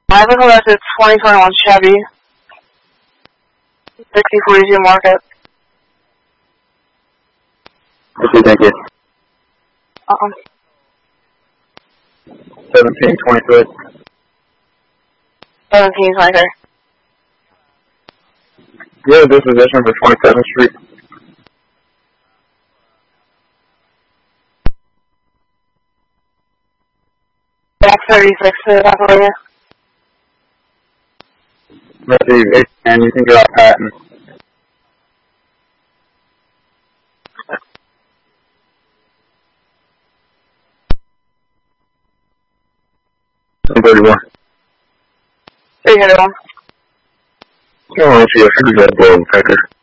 I think that's a 2021 Chevy. 6042 market. Okay, thank you. 1723. 1723. Yeah, disposition for 27th Street. Back 36 to the back of you. Receive, and you can drop Patton. I'm 31. 301. You want to see a Red Bull Pecker.